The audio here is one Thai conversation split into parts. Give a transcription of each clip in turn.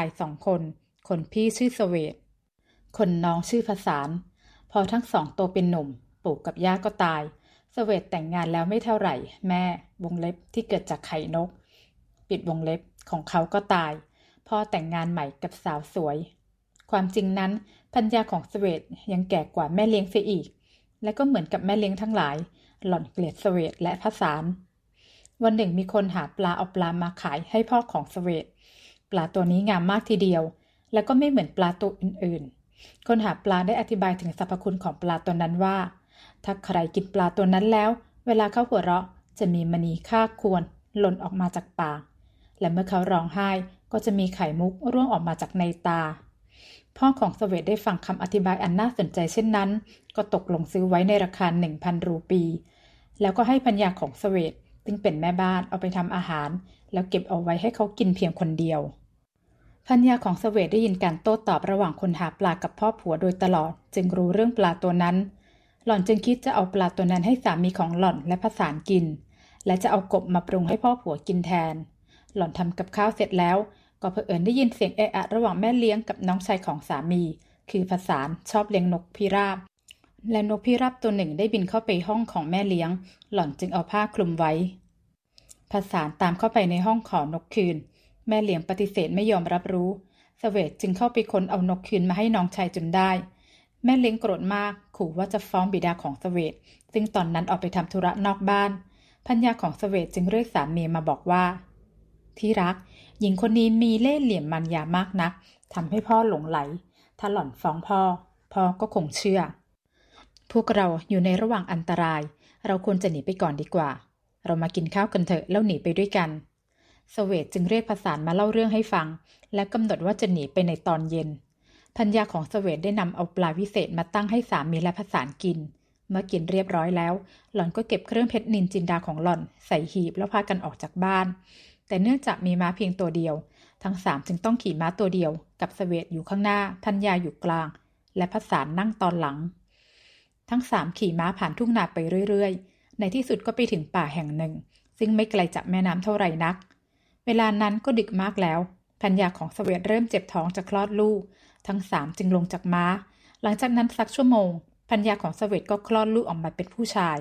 าย2 คนคนพี่ชื่อเสวตคนน้องชื่อผสานพอทั้ง2โตเป็นหนุ่มปู่กับย่าก็ตายเสวตแต่งงานแล้วไม่เท่าไหร่แม่วงเล็บที่เกิดจากไข่นกปิดวงเล็บของเขาก็ตายพ่อแต่งงานใหม่กับสาวสวยความจริงนั้นภรรยาของเสวตยังแก่กว่าแม่เลี้ยงเสียอีกและก็เหมือนกับแม่เลี้ยงทั้งหลายหล่อนเกลียดเสวตและผสานวันหนึ่งมีคนหาปลาเอาปลามาขายให้พ่อของเสวตปลาตัวนี้งามมากทีเดียวและก็ไม่เหมือนปลาตัวอื่นๆคนหาปลาได้อธิบายถึงสรรพคุณของปลาตัวนั้นว่าถ้าใครกินปลาตัวนั้นแล้วเวลาเขาหัวเราะจะมีมณีค่าควรหล่นออกมาจากปากและเมื่อเขาร้องไห้ก็จะมีไข่มุกร่วงออกมาจากในตาพ่อของเสวตได้ฟังคำอธิบายอันน่าสนใจเช่นนั้นก็ตกลงซื้อไว้ในราคา 1,000 รูปีแล้วก็ให้ภรรยาของเสวตซึ่งเป็นแม่บ้านเอาไปทำอาหารแล้วเก็บเอาไว้ให้เขากินเพียงคนเดียวภรรยาของเสวตได้ยินการโต้ตอบระหว่างคนหาปลากับพ่อผัวโดยตลอดจึงรู้เรื่องปลาตัวนั้นหล่อนจึงคิดจะเอาปลาตัวนั้นให้สามีของหล่อนและผสานกินและจะเอากบมาปรุงให้พ่อผัวกินแทนหล่อนทำกับข้าวเสร็จแล้วก็เผอิญได้ยินเสียงเอะอะระหว่างแม่เลี้ยงกับน้องชายของสามีคือผสานชอบเลี้ยงนกพิราบและนกพิราบตัวหนึ่งได้บินเข้าไปห้องของแม่เลี้ยงหล่อนจึงเอาผ้าคลุมไว้ผสานตามเข้าไปในห้องขอนกคืนแม่เลี้ยงปฏิเสธไม่ยอมรับรู้เสวตจึงเข้าไปค้นเอานกคืนมาให้น้องชายจนได้แม่เลี้ยงโกรธมากขู่ว่าจะฟ้องบิดาของเสวตซึ่งตอนนั้นออกไปทำธุระนอกบ้านภรรยาของเสวตจึงเรียกสามีมาบอกว่าที่รักหญิงคนนี้มีเล่ห์เหลี่ยมมารยามากนักทำให้พ่อหลงไหลถ้าหล่อนฟ้องพ่อก็คงเชื่อพวกเราอยู่ในระหว่างอันตรายเราควรจะหนีไปก่อนดีกว่าเรามากินข้าวกันเถอะแล้วหนีไปด้วยกันเสวตจึงเรียกผสานมาเล่าเรื่องให้ฟังและกำหนดว่าจะหนีไปในตอนเย็นภรรยาของเสวตได้นำเอาปลาวิเศษมาตั้งให้สามีและผสานกินเมื่อกินเรียบร้อยแล้วหล่อนก็เก็บเครื่องเพชรนินจินดาของหล่อนใส่หีบแล้วพากันออกจากบ้านแต่เนื่องจากมีม้าเพียงตัวเดียวทั้ง3จึงต้องขี่ม้าตัวเดียวกับเสวตอยู่ข้างหน้าภรรยาอยู่กลางและผสานนั่งตอนหลังทั้ง3ขี่ม้าผ่านทุ่งนาไปเรื่อยๆในที่สุดก็ไปถึงป่าแห่งหนึ่งซึ่งไม่ไกลจากแม่น้ำเท่าไหร่นักเวลานั้นก็ดึกมากแล้วภรรยาของเสวตเริ่มเจ็บท้องจะคลอดลูกทั้ง3จึงลงจากม้าหลังจากนั้นสักชั่วโมงภรรยาของเสวตก็คลอดลูกออกมาเป็นผู้ชาย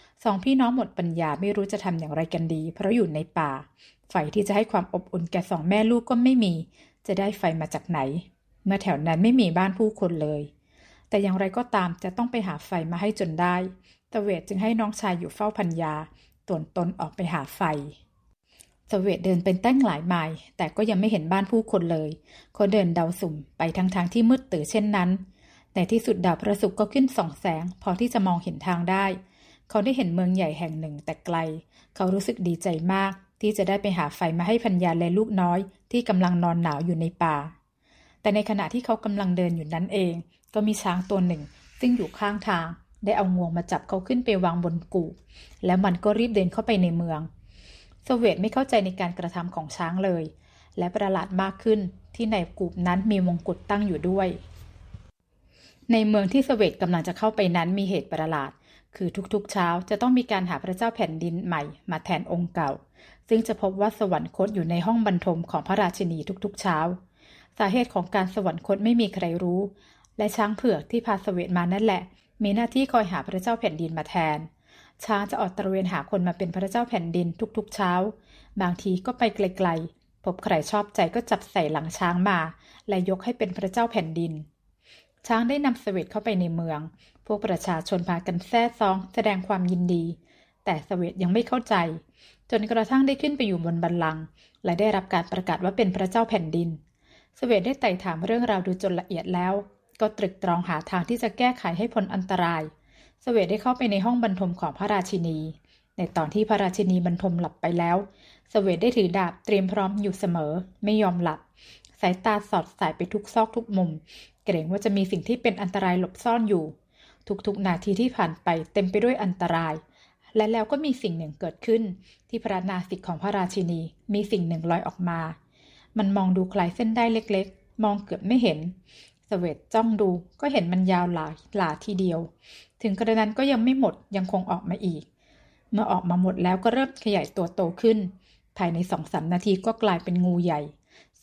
2 พี่น้องหมดปัญญาไม่รู้จะทำอย่างไรกันดีเพราะอยู่ในป่าไฟที่จะให้ความอบอุ่นแก่2 แม่ลูกก็ไม่มีจะได้ไฟมาจากไหนเมื่อแถวนั้นไม่มีบ้านผู้คนเลยแต่อย่างไรก็ตามจะต้องไปหาไฟมาให้จนได้เสวตจึงให้น้องชายอยู่เฝ้าภรรยาส่วนตนออกไปหาไฟเสวตเดินเป็นตั้งหลายไมล์แต่ก็ยังไม่เห็นบ้านผู้คนเลยเขาเดินเดาสุ่มไปทางที่มืดตื้อเช่นนั้นในที่สุดดาวพระศุกร์ก็ขึ้นส่องแสงพอที่จะมองเห็นทางได้เขาได้เห็นเมืองใหญ่แห่งหนึ่งแต่ไกลเขารู้สึกดีใจมากที่จะได้ไปหาไฟมาให้ภรรยาและลูกน้อยที่กำลังนอนหนาวอยู่ในป่าแต่ในขณะที่เขากำลังเดินอยู่นั้นเองก็มีช้างตัวหนึ่งซึ่งอยู่ข้างทางได้เอางวงมาจับเขาขึ้นไปวางบนกู่แล้วมันก็รีบเดินเข้าไปในเมืองเสวตไม่เข้าใจในการกระทำของช้างเลยและประหลาดมากขึ้นที่ในกู่นั้นมีมงกุฎตั้งอยู่ด้วยในเมืองที่เสวตกำลังจะเข้าไปนั้นมีเหตุประหลาดคือทุกๆเช้าจะต้องมีการหาพระเจ้าแผ่นดินใหม่มาแทนองค์เก่าซึ่งจะพบว่าสวรรคตอยู่ในห้องบรรทมของพระราชินีทุกๆเช้าสาเหตุของการสวรรคตไม่มีใครรู้และช้างเผือกที่พาเสวตมานั่นแหละมีหน้าที่คอยหาพระเจ้าแผ่นดินมาแทนช้างจะออกตระเวนหาคนมาเป็นพระเจ้าแผ่นดินทุกๆเช้าบางทีก็ไปไกลๆพบใครชอบใจก็จับใส่หลังช้างมาและยกให้เป็นพระเจ้าแผ่นดินช้างได้นำเสวตเข้าไปในเมืองพวกประชาชนพากันแซ่ซ้องแสดงความยินดีแต่เสวตยังไม่เข้าใจจนกระทั่งได้ขึ้นไปอยู่บนบัลลังก์และได้รับการประกาศว่าเป็นพระเจ้าแผ่นดินเสวตได้ไต่ถามเรื่องราวดูจนละเอียดแล้วก็ตรึกตรองหาทางที่จะแก้ไขให้พ้นอันตรายเสวตได้เข้าไปในห้องบรรทมของพระราชินีในตอนที่พระราชินีบรรทมหลับไปแล้วเสวตได้ถือดาบเตรียมพร้อมอยู่เสมอไม่ยอมหลับสายตาสอดสายไปทุกซอกทุกมุมเกรงว่าจะมีสิ่งที่เป็นอันตรายหลบซ่อนอยู่ทุกๆนาทีที่ผ่านไปเต็มไปด้วยอันตรายและแล้วก็มีสิ่งหนึ่งเกิดขึ้นที่พระนาสิกของพระราชินีมีสิ่งหนึ่งลอยออกมามันมองดูคล้ายเส้นได้เล็กๆมองเกือบไม่เห็นเสวตจ้องดูก็เห็นมันยาวหลาทีเดียวถึงกระนั้นก็ยังไม่หมดยังคงออกมาอีกเมื่อออกมาหมดแล้วก็เริ่มขยายตัวโตขึ้นภายใน 2-3 นาทีก็กลายเป็นงูใหญ่เส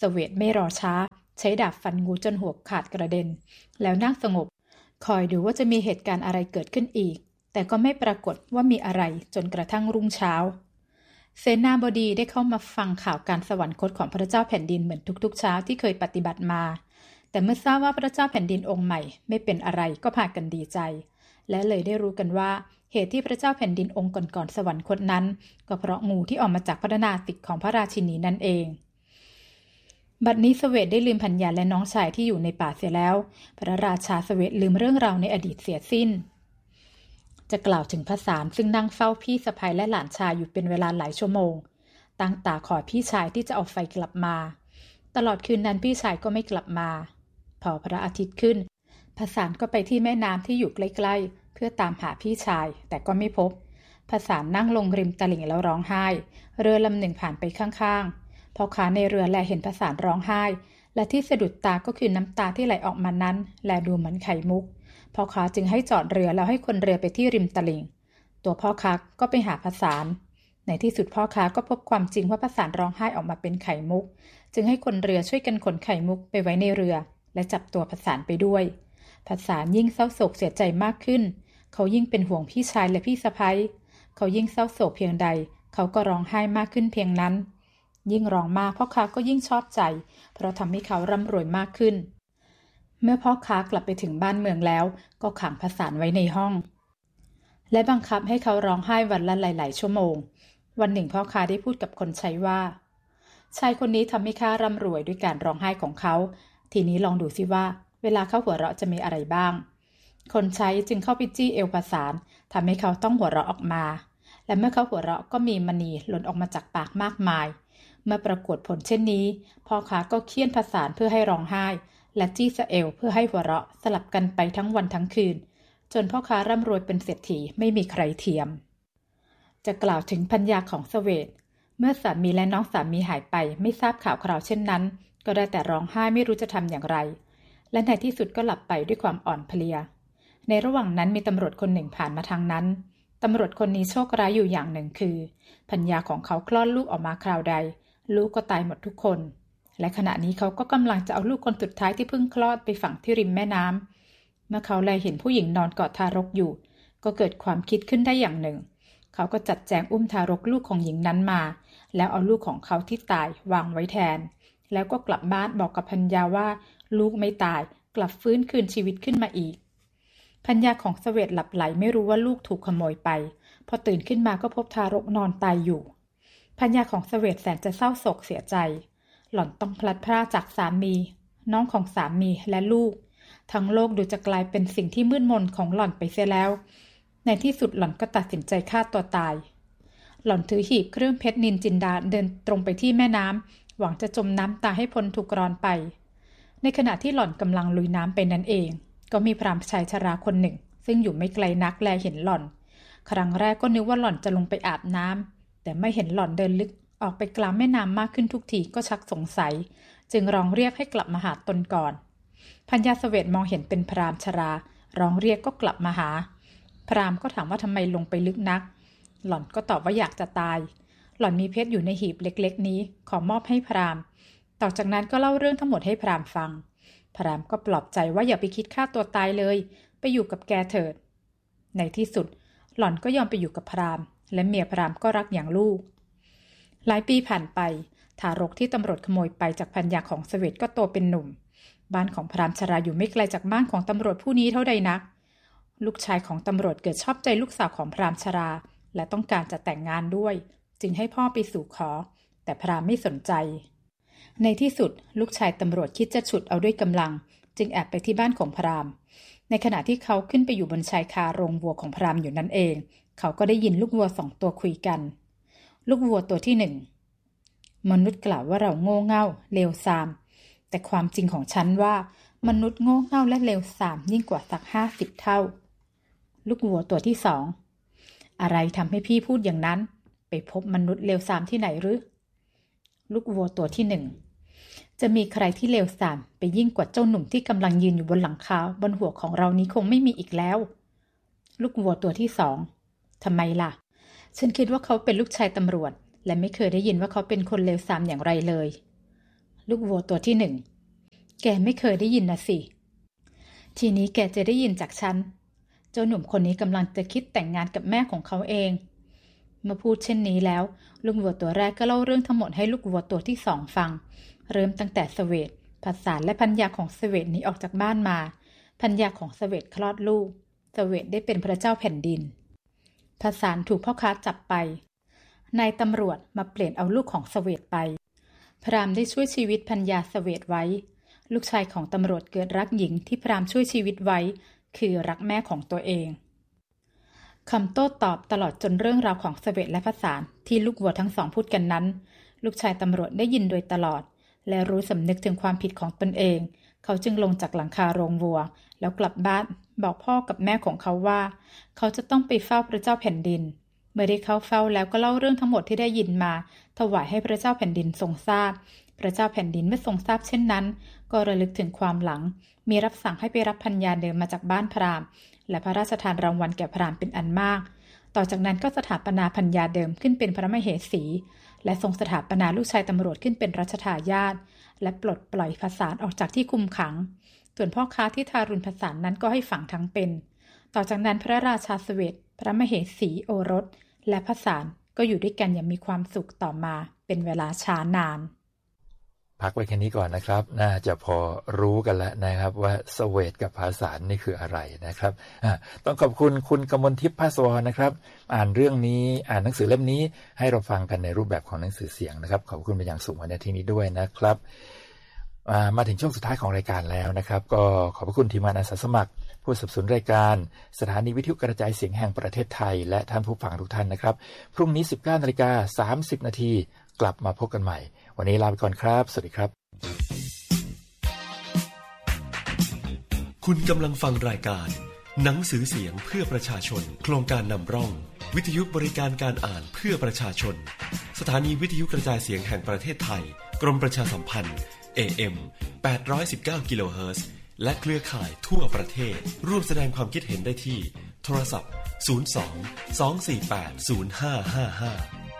เสวตไม่รอช้าใช้ดาบฟันงูจนหัวขาดกระเด็นแล้วนั่งสงบคอยดูว่าจะมีเหตุการณ์อะไรเกิดขึ้นอีกแต่ก็ไม่ปรากฏว่ามีอะไรจนกระทั่งรุ่งเช้าเสนาบดีได้เข้ามาฟังข่าวการสวรรคตของพระเจ้าแผ่นดินเหมือนทุกๆเช้าที่เคยปฏิบัติมาแต่เมื่อทราบว่าพระเจ้าแผ่นดินองค์ใหม่ไม่เป็นอะไรก็พากันดีใจและเลยได้รู้กันว่าเหตุที่พระเจ้าแผ่นดินองค์ก่อนๆสวรรคตนั้นก็เพราะงูที่ออกมาจากพระนาสิกของพระราชินีนั่นเองบัดนี้เสวตได้ลืมพัญญาและน้องชายที่อยู่ในป่าเสียแล้วพระราชาเสวตลืมเรื่องราวในอดีตเสียสิ้นจะกล่าวถึงพระสารซึ่งนั่งเฝ้าพี่สะใภ้และหลานชายอยู่เป็นเวลาหลายชั่วโมงตั้งตาคอยพี่ชายที่จะเอาไฟกลับมาตลอดคืนนั้นพี่ชายก็ไม่กลับมาพอพระอาทิตย์ขึ้นพระสารก็ไปที่แม่น้ำที่อยู่ใกล้ๆเพื่อตามหาพี่ชายแต่ก็ไม่พบพระสารนั่งลงริมตลิ่งแล้วร้องไห้เรือลำหนึ่งผ่านไปข้างๆพ่อค้าในเรือแลเห็นพระสารร้องไห้และที่สะดุดตาก็คือน้ำตาที่ไหลออกมานั้นแลดูเหมือนไข่มุกพ่อค้าจึงให้จอดเรือแล้วให้คนเรือไปที่ริมตลิ่งตัวพ่อค้าก็ไปหาพระสารในที่สุดพ่อค้าก็พบความจริงว่าพระสารร้องไห้ออกมาเป็นไข่มุกจึงให้คนเรือช่วยกันขนไข่มุกไปไว้ในเรือและจับตัวพระสารไปด้วยพระสารยิ่งเศร้าโศกเสียใจมากขึ้นเขายิ่งเป็นห่วงพี่ชายและพี่สะใภ้เขายิ่งเศร้าโศกเพียงใดเขาก็ร้องไห้มากขึ้นเพียงนั้นยิ่งร้องมากพ่อค้าก็ยิ่งชอบใจเพราะทำให้เขาร่ำรวยมากขึ้นเมื่อพ่อค้ากลับไปถึงบ้านเมืองแล้วก็ขังพระสารไว้ในห้องและบังคับให้เขาร้องไห้วันละหลายๆชั่วโมงวันหนึ่งพ่อค้าได้พูดกับคนใช้ว่าชายคนนี้ทำให้ข้าร่ำรวยด้วยการร้องไห้ของเขาทีนี้ลองดูสิว่าเวลาเขาหัวเราะจะมีอะไรบ้างคนใช้จึงเข้าไปจี้เอวพระสารทำให้เขาต้องหัวเราะออกมาและเมื่อเขาหัวเราะก็มีมณีหล่นออกมาจากปากมากมายเมื่อปรากฏผลเช่นนี้พ่อค้าก็เคี่ยนพระสารเพื่อให้ร้องไห้และจี้สะเอวเพื่อให้หัวเราะสลับกันไปทั้งวันทั้งคืนจนพ่อค้าร่ำรวยเป็นเศรษฐีไม่มีใครเทียมจะกล่าวถึงภรรยาของเสวตเมื่อสามีและน้องสามีหายไปไม่ทราบข่าวคราวเช่นนั้นก็ได้แต่ร้องไห้ไม่รู้จะทำอย่างไรและในที่สุดก็หลับไปด้วยความอ่อนเพลียในระหว่างนั้นมีตำรวจคนหนึ่งผ่านมาทางนั้นตำรวจคนนี้โชคร้ายอยู่อย่างหนึ่งคือภรรยาของเขาคลอดลูกออกมาคราวใดลูกก็ตายหมดทุกคนและขณะนี้เขาก็กำลังจะเอาลูกคนสุดท้ายที่เพิ่งคลอดไปฝังที่ริมแม่น้ำเมื่อเขาแลเห็นผู้หญิงนอนกอดทารกอยู่ก็เกิดความคิดขึ้นได้อย่างหนึ่งเขาก็จัดแจงอุ้มทารกลูกของหญิงนั้นมาแล้วเอาลูกของเขาที่ตายวางไว้แทนแล้วก็กลับบ้านบอกกับภรรยาว่าลูกไม่ตายกลับฟื้นคืนชีวิตขึ้นมาอีกภรรยาของเสวตหลับไหลไม่รู้ว่าลูกถูกขโมยไปพอตื่นขึ้นมาก็พบทารกนอนตายอยู่ภรรยาของเสวตแสนจะเศร้าโศกเสียใจหล่อนต้องพลัดพรากจากสามีน้องของสามีและลูกทั้งโลกดูจะกลายเป็นสิ่งที่มืดมนของหล่อนไปเสียแล้วในที่สุดหล่อนก็ตัดสินใจฆ่าตัวตายหล่อนถือหีบเครื่องเพชรนินจินดาเดินตรงไปที่แม่น้ำหวังจะจมน้ำตายให้พ้นถูกกรอนไปในขณะที่หล่อนกำลังลุยน้ำไปนั่นเองก็มีพราหมณ์ชายชราคนหนึ่งซึ่งอยู่ไม่ไกลนักแลเห็นหล่อนครั้งแรกก็นึกว่าหล่อนจะลงไปอาบน้ำแต่ไม่เห็นหล่อนเดินลึกออกไปกลางแม่น้ำมากขึ้นทุกทีก็ชักสงสัยจึงร้องเรียกให้กลับมาหาตนก่อนภรรยาเสวตมองเห็นเป็นพราหมณ์ชราร้องเรียกก็กลับมาหาพราหมณ์ก็ถามว่าทำไมลงไปลึกนักหล่อนก็ตอบว่าอยากจะตายหล่อนมีเพชรอยู่ในหีบเล็กๆนี้ขอมอบให้พราหมณ์ต่อจากนั้นก็เล่าเรื่องทั้งหมดให้พราหมณ์ฟังพราหมณ์ก็ปลอบใจว่าอย่าไปคิดฆ่าตัวตายเลยไปอยู่กับแกเถิดในที่สุดหล่อนก็ยอมไปอยู่กับพราหมณ์และเมียพราหมณ์ก็รักอย่างลูกหลายปีผ่านไปทารกที่ตำรวจขโมยไปจากภรรยาของเสวตก็โตเป็นหนุ่มบ้านของพราหมณ์ชราอยู่ไม่ไกลจากบ้านของตำรวจผู้นี้เท่าใดนักลูกชายของตำรวจเกิดชอบใจลูกสาวของพราหมณ์ชราและต้องการจะแต่งงานด้วยจึงให้พ่อไปสู่ขอแต่พราหมณ์ไม่สนใจในที่สุดลูกชายตำรวจคิดจะฉุดเอาด้วยกำลังจึงแอบไปที่บ้านของพราหมณ์ในขณะที่เขาขึ้นไปอยู่บนชายคาโรงวัวของพราหมณ์อยู่นั่นเองเขาก็ได้ยินลูกวัว2 ตัวคุยกันลูกวัวตัวที่1มนุษย์กล่าวว่าเราโง่เง่าเลวทรามแต่ความจริงของฉันว่ามนุษย์โง่เง่าและเลวทรามยิ่งกว่าสัก50 เท่าลูกวัวตัวที่2อะไรทำให้พี่พูดอย่างนั้นไปพบมนุษย์เลวทรามที่ไหนหรือลูกวัวตัวที่1จะมีใครที่เลวทรามไปยิ่งกว่าเจ้าหนุ่มที่กำลังยืนอยู่บนหลังคาบนหัวของเรานี้คงไม่มีอีกแล้วลูกวัวตัวที่2ทำไมล่ะฉันคิดว่าเขาเป็นลูกชายตำรวจและไม่เคยได้ยินว่าเขาเป็นคนเลวทรามอย่างไรเลยลูกวัวตัวที่หนึ่งแกไม่เคยได้ยินนะสิทีนี้แกจะได้ยินจากฉันเจ้าหนุ่มคนนี้กำลังจะคิดแต่งงานกับแม่ของเขาเองเมื่อพูดเช่นนี้แล้วลูกวัวตัวแรกก็เล่าเรื่องทั้งหมดให้ลูกวัวตัวที่สองฟังเริ่มตั้งแต่เสวตภาษาและพัญญาของเสวตหนีออกจากบ้านมาพัญญาของเสวตคลอดลูกเสวตได้เป็นพระเจ้าแผ่นดินภาษาถูกพ่อค้าจับไปนายตำรวจมาเปลี่ยนเอาลูกของเสวตไปพราหมณ์ได้ช่วยชีวิตพัญญาเสวตไว้ลูกชายของตำรวจเกิดรักหญิงที่พราหมณ์ช่วยชีวิตไว้คือรักแม่ของตัวเองคำโต้ตอบตลอดจนเรื่องราวของเสวตและภาษาที่ลูกวัวทั้งสองพูดกันนั้นลูกชายตำรวจได้ยินโดยตลอดและรู้สำนึกถึงความผิดของตนเองเขาจึงลงจากหลังคาโรงวัวแล้วกลับบ้านบอกพ่อกับแม่ของเขาว่าเขาจะต้องไปเฝ้าพระเจ้าแผ่นดินเมื่อได้เข้าเฝ้าแล้วก็เล่าเรื่องทั้งหมดที่ได้ยินมาถวายให้พระเจ้าแผ่นดินทรงทราบพระเจ้าแผ่นดินเมื่อทรงทราบเช่นนั้นก็ระลึกถึงความหลังมีรับสั่งให้ไปรับพัญญาเดิมมาจากบ้านพราหมณ์และพระราชทานรางวัลแก่พราหมณ์เป็นอันมากต่อจากนั้นก็สถาปนาพัญญาเดิมขึ้นเป็นพระมเหสีและทรงสถาปนาลูกชายตำรวจขึ้นเป็นรัชทายาทและปลดปล่อยภาษาออกจากที่คุมขังส่วนพ่อค้าที่ทารุณภาษานั้นก็ให้ฝังทั้งเป็นต่อจากนั้นพระราชาเสวตพระมเหสีโอรสและภาษาก็อยู่ด้วยกันอย่างมีความสุขต่อมาเป็นเวลาช้านานพักไว้แค่นี้ก่อนนะครับน่าจะพอรู้กันแล้วนะครับว่าเสวตกับภาษานี่คืออะไรนะครับต้องขอบคุณคุณกมลทิพย์ภาสวรนะครับอ่านเรื่องนี้อ่านหนังสือเล่มนี้ให้เราฟังกันในรูปแบบของหนังสือเสียงนะครับขอบคุณเป็นอย่างสูงในที่นี้ด้วยนะครับมาถึงช่วงสุดท้ายของรายการแล้วนะครับก็ขอบคุณทีมงานอาสาสมัครผู้สนับสนุนรายการสถานีวิทยุกระจายเสียงแห่งประเทศไทยและท่านผู้ฟังทุกท่านนะครับพรุ่งนี้ 19:30 น.กลับมาพบกันใหม่วันนี้ลาไปก่อนครับสวัสดีครับคุณกำลังฟังรายการหนังสือเสียงเพื่อประชาชนโครงการนำร่องวิทยุบริการการอ่านเพื่อประชาชนสถานีวิทยุกระจายเสียงแห่งประเทศไทยกรมประชาสัมพันธ์ AM 819 กิโลเฮิรตซ์และเครือข่ายทั่วประเทศร่วมแสดงความคิดเห็นได้ที่โทรศัพท์02 248 0555